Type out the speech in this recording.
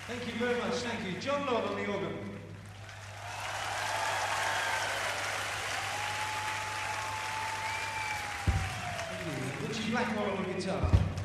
Thank you very much, thank you. John Lord on the organ. Thank you. Richie Blackwell on the guitar.